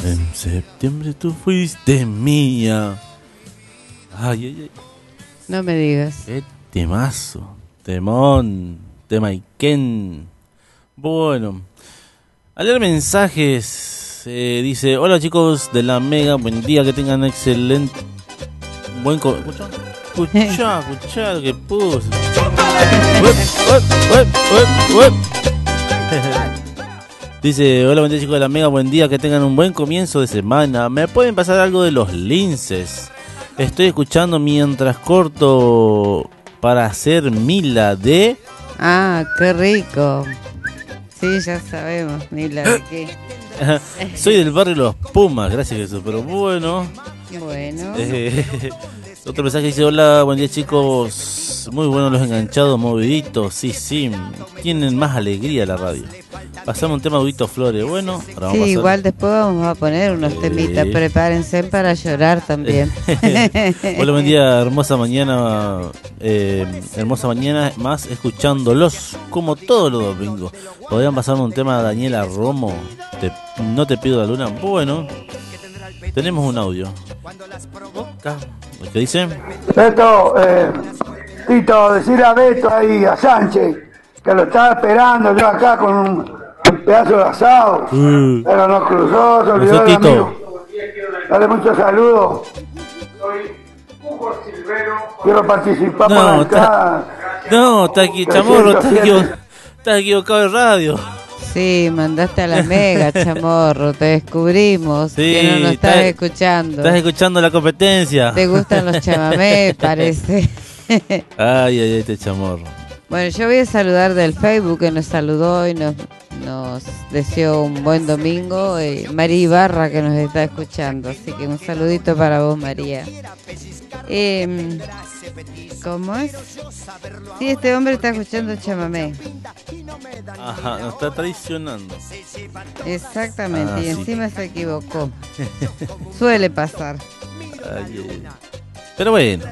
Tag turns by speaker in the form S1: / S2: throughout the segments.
S1: En septiembre tú fuiste mía. Ay, ay, ay.
S2: No me digas.
S1: Qué temazo. Temón. Temaiken. Bueno. Al leer mensajes, dice: hola chicos de la Mega, buen día, que tengan excelente. Escuchá lo que puse. Dice: hola, buen día chicos de la Mega, buen día, que tengan un buen comienzo de semana. ¿Me pueden pasar algo de los linces? Estoy escuchando mientras corto para hacer Mila de...
S2: Ah, qué rico. Sí, ya sabemos, Mila de qué.
S1: Soy del barrio Los Pumas, gracias Jesús, pero bueno.
S2: Bueno.
S1: Otro mensaje dice: hola, buen día chicos, muy buenos los enganchados, moviditos, sí, tienen más alegría la radio. Pasamos un tema de Huguito Flores, bueno, ahora vamos
S2: sí,
S1: a pasar...
S2: igual después vamos a poner unos temitas, prepárense para llorar también.
S1: Hola, buen día, hermosa mañana más escuchándolos como todos los domingos. ¿Podrían pasarme un tema de Daniela Romo? No te pido la luna. Bueno, tenemos un audio. ¿Qué dice?
S3: Beto, Tito, decirle a Beto ahí, a Sánchez, que lo estaba esperando yo acá con un pedazo de asado, pero nos cruzó, se olvidó del amigo. Dale muchos saludos. Soy Hugo Silvero. Quiero participar por la entrada.
S1: No, está aquí, Chamorro, estás equivocado de radio.
S2: Sí, mandaste a la Mega, Chamorro, te descubrimos, sí, que no nos estás escuchando.
S1: Estás escuchando la competencia.
S2: Te gustan los chamamés, parece.
S1: Ay, este Chamorro.
S2: Bueno, yo voy a saludar del Facebook, que nos saludó y nos deseó un buen domingo. María Ibarra, que nos está escuchando, así que un saludito para vos, María. ¿Cómo es? Sí, este hombre está escuchando chamamé.
S1: Ajá, nos está traicionando.
S2: Exactamente, y encima se equivocó. Suele pasar.
S1: Pero bueno.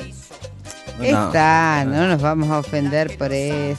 S2: No nos vamos a ofender por eso.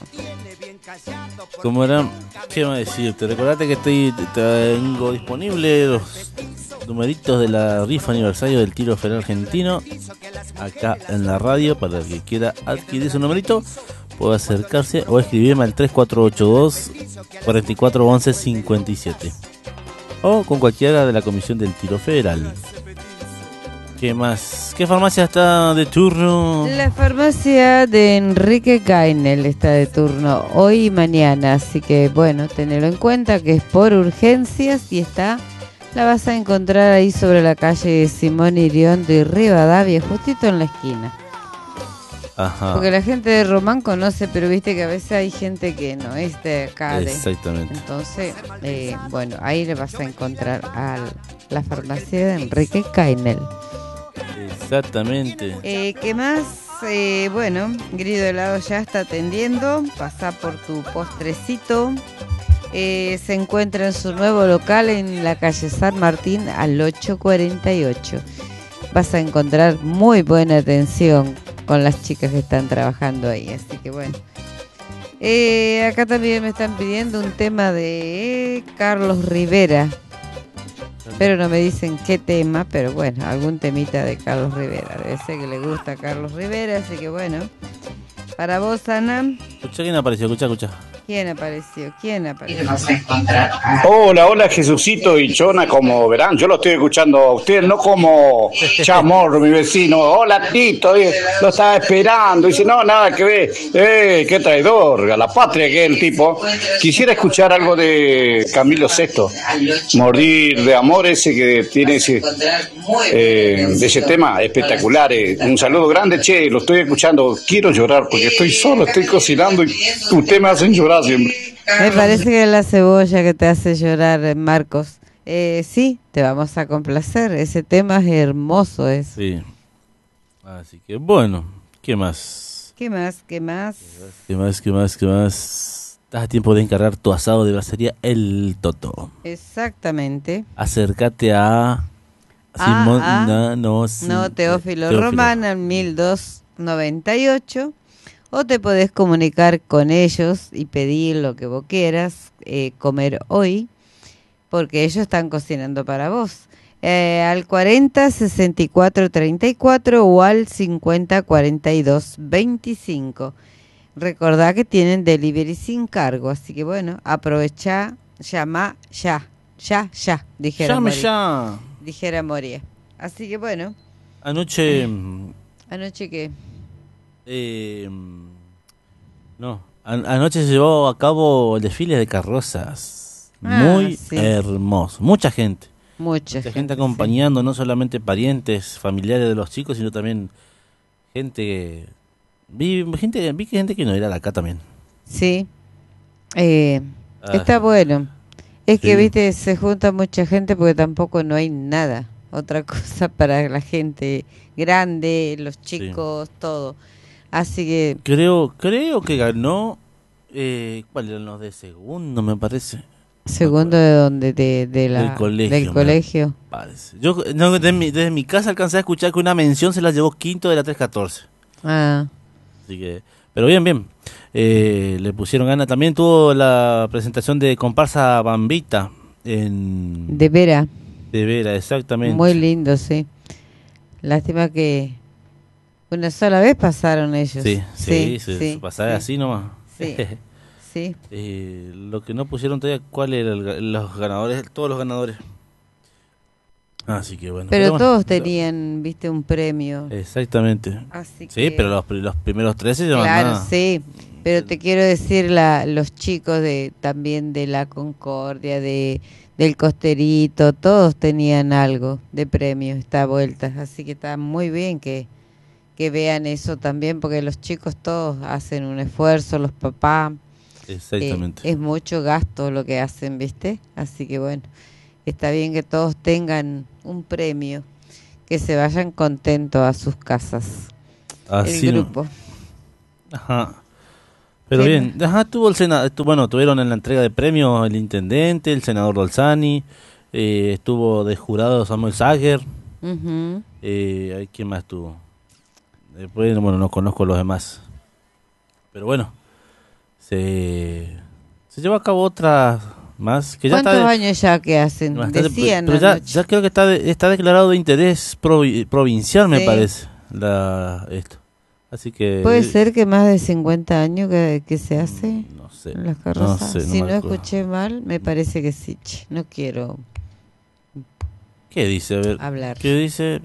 S1: ¿Cómo era? ¿Qué va a decirte? Recordate que tengo disponible los numeritos de la rifa aniversario del Tiro Federal Argentino acá en la radio. Para el que quiera adquirir su numerito, puede acercarse o escribirme al 3482 4411 57 o con cualquiera de la comisión del Tiro Federal. ¿Qué más? ¿Qué farmacia está de turno?
S2: La farmacia de Enrique Gainel está de turno hoy y mañana, así que bueno, tenelo en cuenta que es por urgencias y la vas a encontrar ahí sobre la calle Simón Iriondo y Rivadavia, justito en la esquina.
S1: Ajá.
S2: Porque la gente de Román conoce, pero viste que a veces hay gente que no es de acá.
S1: Exactamente.
S2: Entonces, bueno, ahí le vas a encontrar a la farmacia de Enrique Gainel.
S1: Exactamente.
S2: ¿Qué más? Bueno, Grido Helado ya está atendiendo. Pasá por tu postrecito. Se encuentra en su nuevo local en la calle San Martín al 848. Vas a encontrar muy buena atención con las chicas que están trabajando ahí. Así que bueno. Acá también me están pidiendo un tema de Carlos Rivera. Pero no me dicen qué tema, pero bueno, algún temita de Carlos Rivera. Debe ser que le gusta a Carlos Rivera, así que bueno. Para vos, Ana.
S1: Escucha quién apareció, escucha.
S2: ¿Quién apareció?
S4: Hola, Jesucito y Chona, como verán, yo lo estoy escuchando a ustedes, no como Chamorro, mi vecino. Hola, Tito, lo estaba esperando. Dice, no, nada que ver. Qué traidor, a la patria que es el tipo. Quisiera escuchar algo de Camilo VI, Morir de Amor, ese que tiene de ese tema espectacular. Un saludo grande, che, lo estoy escuchando. Quiero llorar porque estoy solo, estoy cocinando y ustedes me hacen llorar siempre.
S2: Me parece que es la cebolla que te hace llorar, Marcos. Sí, te vamos a complacer. Ese tema es hermoso.
S1: Sí. Así que bueno, ¿qué más?
S2: ¿Qué más?
S1: Estás a tiempo de encargar tu asado de brasería El Toto.
S2: Exactamente.
S1: Acércate a
S2: Teófilo Román al 1298. O te podés comunicar con ellos y pedir lo que vos quieras comer hoy porque ellos están cocinando para vos. Al 40 64 34 o al 50 42 25. Recordá que tienen delivery sin cargo, así que bueno, aprovechá, llama ya, dijera
S1: Llame
S2: Moria.
S1: ya.
S2: Dijera Moria. Así que bueno.
S1: Anoche...
S2: ¿Anoche qué?
S1: No, anoche se llevó a cabo el desfile de carrozas.
S2: Ah,
S1: Muy
S2: sí.
S1: hermoso. Mucha gente.
S2: Mucha
S1: Gente acompañando, no solamente parientes, familiares de los chicos, sino también gente... Vi gente que no era de acá también.
S2: Sí.
S1: Ah,
S2: Está bueno. Es que,
S1: sí.
S2: viste, se junta mucha gente porque tampoco no hay nada. Otra cosa para la gente grande, los chicos, todo. Así que...
S1: Creo que ganó... ¿cuál eran los de segundo, me parece?
S2: ¿Segundo de dónde?
S1: Del colegio.
S2: Del colegio.
S1: Parece. Yo no, desde mi casa alcancé a escuchar que una mención se la llevó quinto de la 314.
S2: Ah,
S1: Así que, pero bien. Le pusieron ganas. También tuvo la presentación de comparsa Bambita en
S2: de Vera.
S1: de Vera, exactamente.
S2: Muy lindo, sí. Lástima que una sola vez pasaron ellos.
S1: Sí, pasaba
S2: sí.
S1: así nomás.
S2: Sí, sí.
S1: Lo que no pusieron todavía, ¿cuál era los ganadores? Todos los ganadores. Así que bueno.
S2: Pero
S1: bueno,
S2: todos tenían, viste, un premio.
S1: Exactamente.
S2: Así
S1: Sí,
S2: que...
S1: pero los primeros 13 llevan
S2: Claro,
S1: nada.
S2: sí. Pero te quiero decir, los chicos también de la Concordia, del Costerito, todos tenían algo de premio esta vuelta. Así que está muy bien que vean eso también, porque los chicos todos hacen un esfuerzo, los papás.
S1: Exactamente.
S2: Es mucho gasto lo que hacen, ¿viste? Así que bueno, está bien que todos tengan un premio, que se vayan contentos a sus casas.
S1: Así
S2: el
S1: no-
S2: grupo.
S1: Ajá. Pero
S2: Sí,
S1: bien, tuvo el Senado, bueno, tuvieron en la entrega de premios el intendente, el senador Dolzani, estuvo de jurado Samuel Sager,
S2: Ujú.
S1: ¿quién más estuvo? Después, bueno, no conozco los demás. Pero bueno, se llevó a cabo otra más que ya
S2: ¿Cuántos
S1: está
S2: años ya que hacen?
S1: bastante-
S2: Decían
S1: pero ya
S2: anoche.
S1: creo que está declarado de interés provincial, me
S2: Sí.
S1: parece, esto. Así que
S2: ¿Puede ser que más de 50 años que se hace
S1: no sé,
S2: en las carrozas?
S1: sé,
S2: Si
S1: me
S2: no
S1: acuerdo.
S2: escuché mal, me parece que sí. No quiero
S1: ¿Qué dice? A ver,
S2: hablar.
S1: ¿qué dice?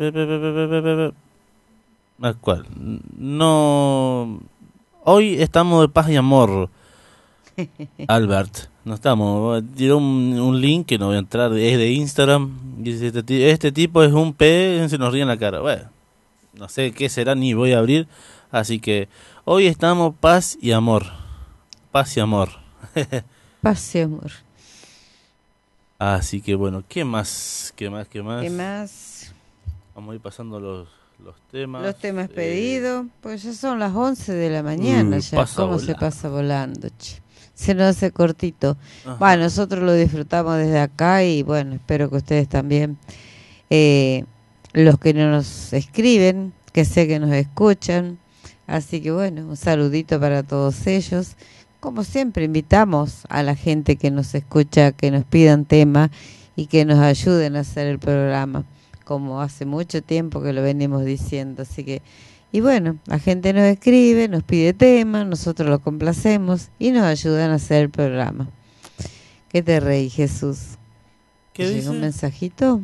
S1: ¿Cuál? No. Hoy estamos de paz y amor, Albert. No estamos. Tiró un link que no voy a entrar, es de Instagram. Dice: este tipo es un P, se nos ríe en la cara. Bueno, no sé qué será, ni voy a abrir. Así que hoy estamos paz y amor. Paz y amor.
S2: Paz y amor.
S1: Así que bueno, ¿qué más?
S2: ¿Qué más?
S1: Vamos a ir pasando los temas.
S2: Los temas pedidos. Pues ya son las 11 de la mañana ya.
S1: pasa
S2: ¿Cómo se
S1: volando.
S2: pasa volando, che? Se nos hace cortito.
S1: Ajá.
S2: Bueno, nosotros lo disfrutamos desde acá y bueno, espero que ustedes también. Los que no nos escriben, que sé que nos escuchan. Así que bueno, un saludito para todos ellos. Como siempre, invitamos a la gente que nos escucha, que nos pidan temas y que nos ayuden a hacer el programa, como hace mucho tiempo que lo venimos diciendo. Así que, y bueno, la gente nos escribe, nos pide temas, nosotros lo complacemos y nos ayudan a hacer el programa. ¿Qué te reí, Jesús?
S1: ¿Qué
S2: ¿Te
S1: dice?
S2: llegó un mensajito?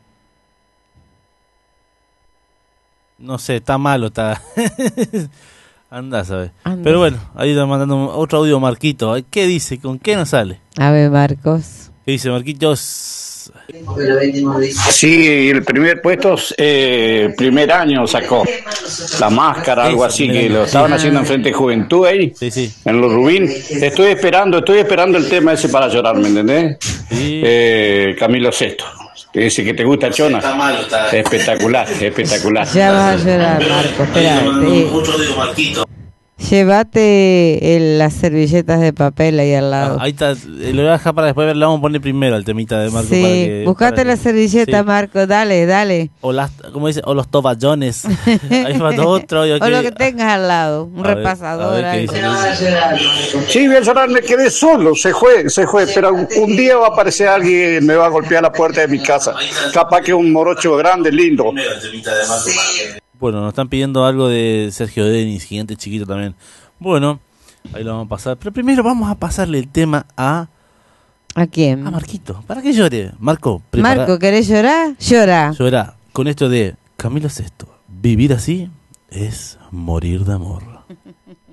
S1: No sé, está malo, está. Andá, ¿sabes?
S2: Anda.
S1: Pero bueno, ahí está mandando otro audio Marquito. ¿Qué dice? ¿Con qué nos sale?
S2: A ver, Marcos.
S1: ¿Qué dice Marquitos?
S4: Sí, el primer puesto, primer año sacó la máscara, algo así, que lo estaban haciendo en Frente de Juventud ahí,
S1: Sí.
S4: en los Rubín. Estoy esperando el tema ese para llorar, ¿me entendés?
S1: Sí.
S4: Camilo Sesto. Dice que te gusta Chona. Espectacular.
S2: Ya vas a llorar, Marcos. Espera. Llévate las servilletas de papel ahí al lado.
S1: Ahí está, lo voy a dejar para después verlo. Vamos a poner primero el temita de Marco.
S2: Sí, buscate la servilleta, sí. Marco, dale.
S1: O como dice, o los toballones. Ahí va otro.
S2: O lo que tengas al lado, un repasador.
S4: Sí, voy a llorar, me quedé solo, se fue. Pero un día va a aparecer alguien y me va a golpear la puerta de mi casa. Capaz que un morocho grande, lindo.
S1: Bueno, nos están pidiendo algo de Sergio Denis, Gigante Chiquito también. Bueno, ahí lo vamos a pasar. Pero primero vamos a pasarle el tema a...
S2: ¿A quién?
S1: A Marquito, para que llore. Marco,
S2: Marco, ¿querés llorar?
S1: Llora con esto de Camilo VI. Vivir así es morir de amor.